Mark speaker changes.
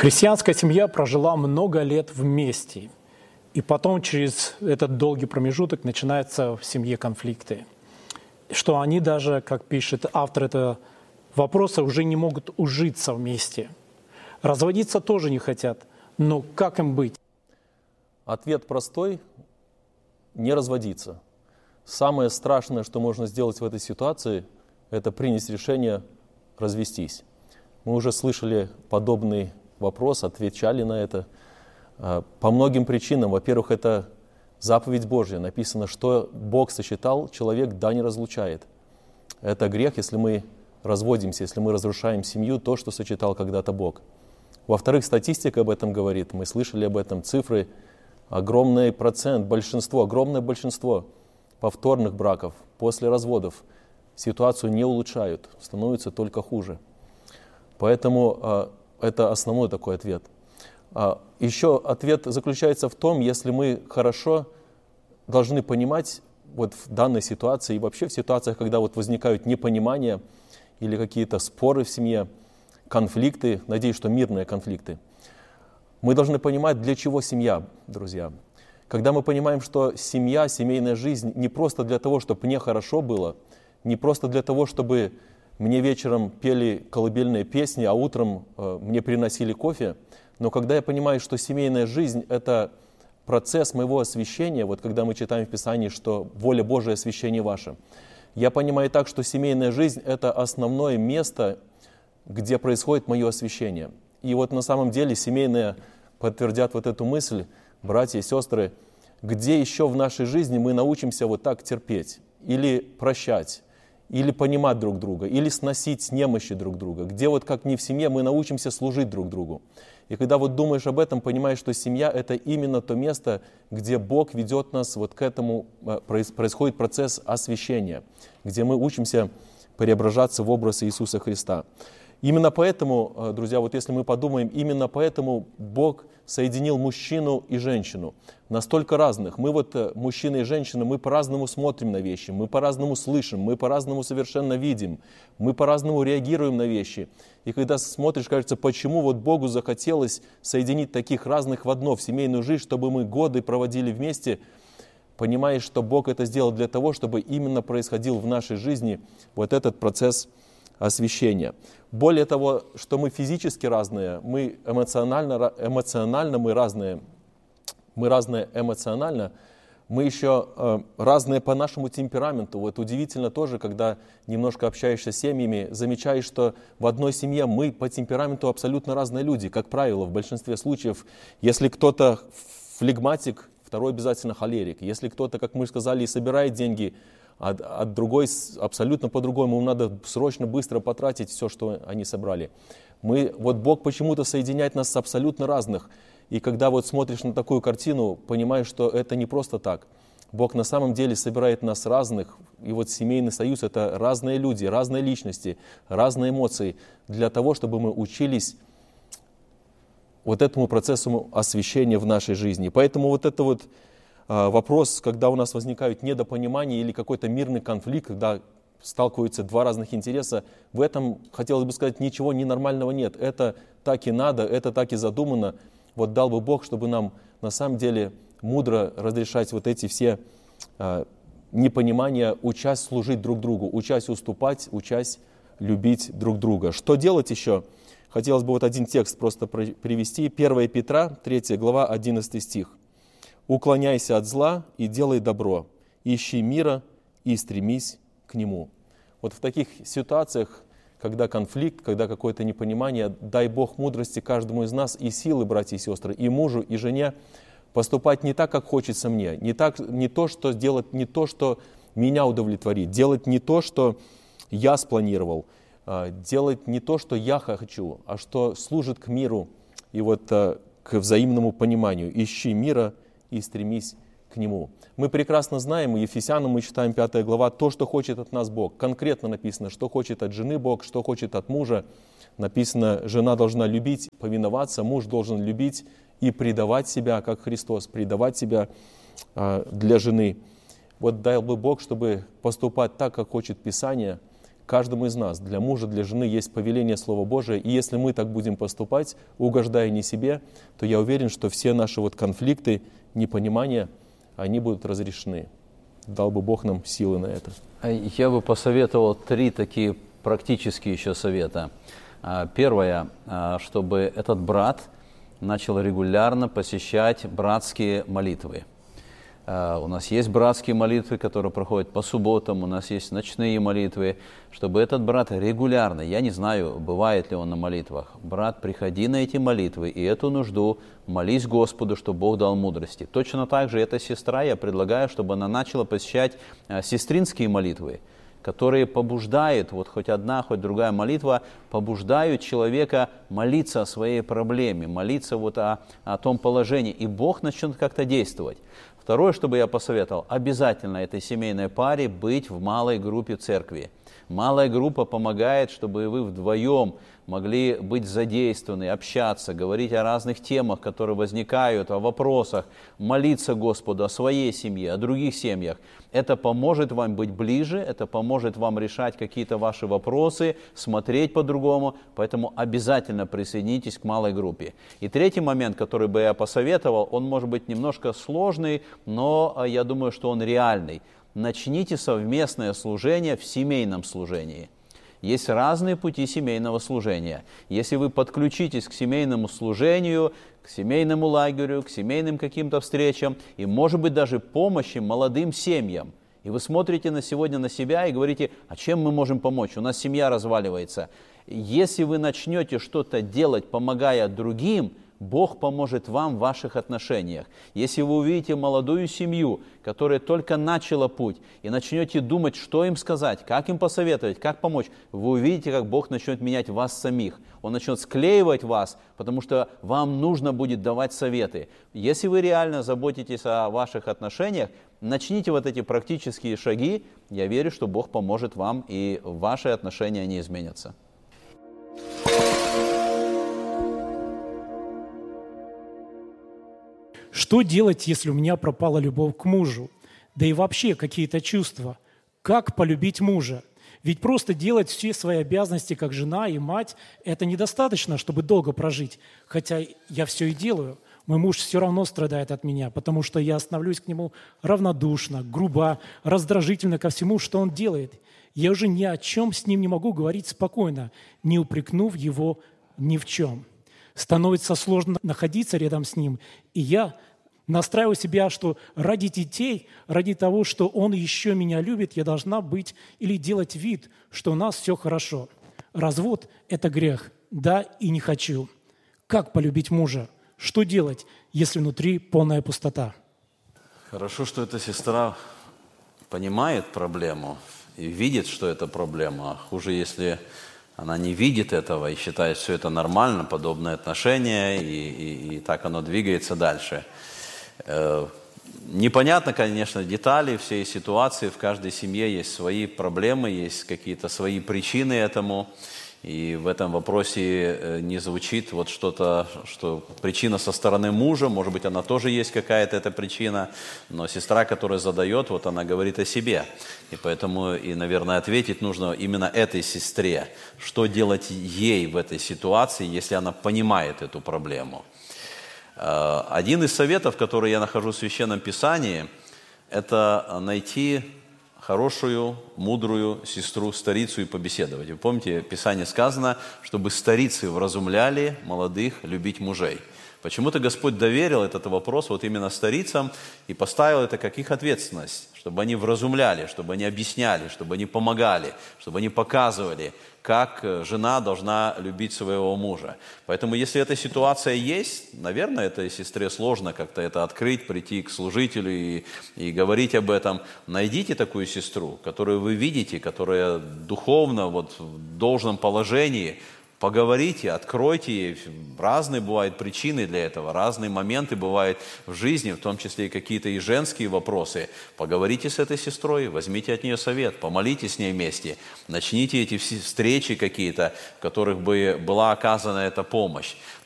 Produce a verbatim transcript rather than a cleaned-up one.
Speaker 1: Христианская семья прожила много лет вместе, и потом через этот долгий промежуток начинаются в семье конфликты, что они даже, как пишет автор этого вопроса, уже не могут ужиться вместе. Разводиться тоже не хотят, но как им быть?
Speaker 2: Ответ простой – не разводиться. Самое страшное, что можно сделать в этой ситуации, это принять решение развестись. Мы уже слышали подобный вопрос, отвечали на это. По многим причинам. Во-первых, это заповедь Божья. Написано, что Бог сочетал, человек да не разлучает. Это грех, если мы разводимся, если мы разрушаем семью, то, что сочетал когда-то Бог. Во-вторых, статистика об этом говорит. Мы слышали об этом цифры. Огромный процент, большинство, огромное большинство повторных браков после разводов ситуацию не улучшают, становится только хуже. Поэтому э, это основной такой ответ. А еще ответ заключается в том, если мы хорошо должны понимать вот в данной ситуации и вообще в ситуациях, когда вот возникают непонимания или какие-то споры в семье, конфликты, надеюсь, что мирные конфликты, мы должны понимать, для чего семья, друзья. Когда мы понимаем, что семья, семейная жизнь не просто для того, чтобы мне хорошо было, не просто для того, чтобы мне вечером пели колыбельные песни, а утром э, мне приносили кофе, но когда я понимаю, что семейная жизнь – это процесс моего освящения, вот когда мы читаем в Писании, что воля Божия – освящение ваше, я понимаю так, что семейная жизнь – это основное место, где происходит мое освящение. И вот на самом деле семейные подтвердят вот эту мысль, братья и сестры, где еще в нашей жизни мы научимся вот так терпеть, или прощать, или понимать друг друга, или сносить немощи друг друга, где вот как не в семье мы научимся служить друг другу. И когда вот думаешь об этом, понимаешь, что семья – это именно то место, где Бог ведет нас вот к этому, происходит процесс освящения, где мы учимся преображаться в образ Иисуса Христа. Именно поэтому, друзья, вот если мы подумаем, именно поэтому Бог соединил мужчину и женщину, настолько разных. Мы вот, мужчины и женщины, мы по-разному смотрим на вещи, мы по-разному слышим, мы по-разному совершенно видим, мы по-разному реагируем на вещи. И когда смотришь, кажется, почему вот Богу захотелось соединить таких разных в одно, в семейную жизнь, чтобы мы годы проводили вместе, понимаешь, что Бог это сделал для того, чтобы именно происходил в нашей жизни вот этот процесс освящения. Более того, что мы физически разные, мы эмоционально, эмоционально мы разные, мы разные эмоционально, мы еще э, разные по нашему темпераменту. Вот удивительно тоже, когда немножко общаешься с семьями, замечаешь, что в одной семье мы по темпераменту абсолютно разные люди. Как правило, в большинстве случаев, если кто-то флегматик, второй обязательно холерик. Если кто-то, как мы сказали, собирает деньги, а, а другой абсолютно по-другому, ему надо срочно, быстро потратить все, что они собрали. Мы, вот Бог почему-то соединяет нас с абсолютно разных. И когда вот смотришь на такую картину, понимаешь, что это не просто так. Бог на самом деле собирает нас разных. И вот семейный союз – это разные люди, разные личности, разные эмоции, для того, чтобы мы учились вот этому процессу освящения в нашей жизни. Поэтому вот это вот вопрос, когда у нас возникают недопонимания или какой-то мирный конфликт, когда сталкиваются два разных интереса, в этом, хотелось бы сказать, ничего ненормального нет. Это так и надо, это так и задумано. Вот дал бы Бог, чтобы нам на самом деле мудро разрешать вот эти все а, непонимания, учась служить друг другу, учась уступать, учась любить друг друга. Что делать еще? Хотелось бы вот один текст просто привести. первое Петра, третья глава, одиннадцатый стих. «Уклоняйся от зла и делай добро, ищи мира и стремись к нему». Вот в таких ситуациях, когда конфликт, когда какое-то непонимание, дай Бог мудрости каждому из нас и силы, братья и сестры, и мужу, и жене, поступать не так, как хочется мне, не, так, не то, что делать не то, что меня удовлетворит, делать не то, что я спланировал, делать не то, что я хочу, а что служит к миру и вот к взаимному пониманию. Ищи мира и стремись к нему. Мы прекрасно знаем, и Ефесянам мы читаем пятая глава, то, что хочет от нас Бог. Конкретно написано, что хочет от жены Бог, что хочет от мужа. Написано, жена должна любить, повиноваться, муж должен любить и предавать себя, как Христос, предавать себя а, для жены. Вот дай бы Бог, чтобы поступать так, как хочет Писание, Каждому из нас, для мужа, для жены есть повеление Слова Божия, и если мы так будем поступать, угождая не себе, то я уверен, что все наши вот конфликты, непонимания, они будут разрешены. Дал бы Бог нам силы на это.
Speaker 3: Я бы посоветовал три такие практические еще совета. Первое, чтобы этот брат начал регулярно посещать братские молитвы. У нас есть братские молитвы, которые проходят по субботам, у нас есть ночные молитвы, чтобы этот брат регулярно, я не знаю, бывает ли он на молитвах, брат, приходи на эти молитвы, и эту нужду молись Господу, чтобы Бог дал мудрости. Точно так же эта сестра, я предлагаю, чтобы она начала посещать сестринские молитвы, которые побуждают, вот хоть одна, хоть другая молитва, побуждают человека молиться о своей проблеме, молиться вот о, о том положении, и Бог начнет как-то действовать. Второе, что бы я посоветовал, обязательно этой семейной паре быть в малой группе церкви. Малая группа помогает, чтобы вы вдвоем могли быть задействованы, общаться, говорить о разных темах, которые возникают, о вопросах, молиться Господу о своей семье, о других семьях. Это поможет вам быть ближе, это поможет вам решать какие-то ваши вопросы, смотреть по-другому, поэтому обязательно присоединитесь к малой группе. И третий момент, который бы я посоветовал, он может быть немножко сложный, но я думаю, что он реальный. Начните совместное служение в семейном служении. Есть разные пути семейного служения. Если вы подключитесь к семейному служению, к семейному лагерю, к семейным каким-то встречам, и, может быть, даже помощи молодым семьям, и вы смотрите на сегодня на себя и говорите, а чем мы можем помочь? У нас семья разваливается. Если вы начнете что-то делать, помогая другим, Бог поможет вам в ваших отношениях. Если вы увидите молодую семью, которая только начала путь, и начнете думать, что им сказать, как им посоветовать, как помочь, вы увидите, как Бог начнет менять вас самих. Он начнет склеивать вас, потому что вам нужно будет давать советы. Если вы реально заботитесь о ваших отношениях, начните вот эти практические шаги, я верю, что Бог поможет вам, и ваши отношения не изменятся.
Speaker 1: Что делать, если у меня пропала любовь к мужу? Да и вообще какие-то чувства. Как полюбить мужа? Ведь просто делать все свои обязанности как жена и мать – это недостаточно, чтобы долго прожить. Хотя я все и делаю. Мой муж все равно страдает от меня, потому что я становлюсь к нему равнодушно, грубо, раздражительно ко всему, что он делает. Я уже ни о чем с ним не могу говорить спокойно, не упрекнув его ни в чем. Становится сложно находиться рядом с ним, и я настраиваю себя, что ради детей, ради того, что он еще меня любит, я должна быть или делать вид, что у нас все хорошо. Развод – это грех, да, и не хочу. Как полюбить мужа? Что делать, если внутри полная пустота?
Speaker 3: Хорошо, что эта сестра понимает проблему и видит, что это проблема. Хуже, если она не видит этого и считает, что это нормально, подобное отношение, и, и, и так оно двигается дальше. Э, непонятно, конечно, детали всей ситуации. В каждой семье есть свои проблемы, есть какие-то свои причины этому. И в этом вопросе не звучит вот что-то, что причина со стороны мужа, может быть, она тоже есть какая-то эта причина, но сестра, которая задает, вот она говорит о себе. И поэтому, и, наверное, ответить нужно именно этой сестре, что делать ей в этой ситуации, если она понимает эту проблему. Один из советов, который я нахожу в Священном Писании, это найти хорошую, мудрую сестру, старицу и побеседовать. Вы помните, в Писании сказано, чтобы старицы вразумляли молодых любить мужей. Почему-то Господь доверил этот вопрос вот именно старицам и поставил это как их ответственность, чтобы они вразумляли, чтобы они объясняли, чтобы они помогали, чтобы они показывали, как жена должна любить своего мужа. Поэтому, если эта ситуация есть, наверное, этой сестре сложно как-то это открыть, прийти к служителю и, и говорить об этом. Найдите такую сестру, которую вы видите, которая духовно вот, в должном положении. Поговорите, откройте ей. Разные бывают причины для этого, разные моменты бывают в жизни, в том числе и какие-то и женские вопросы. Поговорите с этой сестрой, возьмите от нее совет, помолитесь с ней вместе. Начните эти встречи какие-то, в которых бы была оказана эта помощь.